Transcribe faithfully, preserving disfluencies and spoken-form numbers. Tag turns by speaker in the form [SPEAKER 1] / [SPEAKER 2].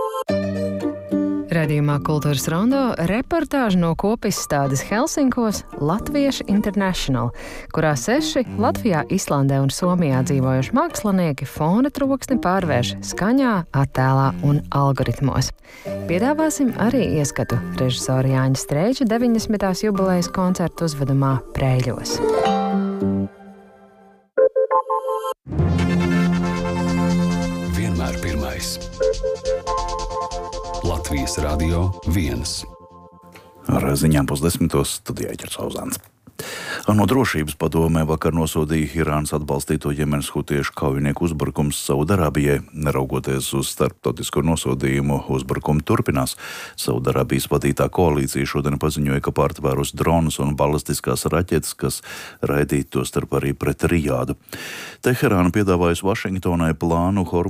[SPEAKER 1] Raidījumā Kultūras rondo reportāža no kopizstādes Helsinkos Latviešu International, kurā seši Latvijā, Islandē un Somijā dzīvojuši mākslinieki fona troksni pārvērš skaņā, attēlā un algoritmos. Piedāvāsim arī ieskatu režisora Jāņa Streiča deviņdesmitās jubilejas koncertu uzvedumā Prēļos.
[SPEAKER 2] Vienmēr pirmais. Latvijas Radio viens.
[SPEAKER 3] Ar ziņām pusdesmitos studijā Ķers Auzāns. No drošības padomē vakar nosodīja Irānas atbalstīto Jemenas hutiešu kaujinieku uzbrukums Saudarābijai. Neraugoties uz starptautisko nosodījumu, uzbrukumi turpinās. Saudarābijas vadītā koalīcija šodien paziņoja, ka pārtvērus dronus un balistiskās raķetes, kas raidīt to starp arī pret Rijādu. Teherāna piedāvājusi Vašingtonai plānu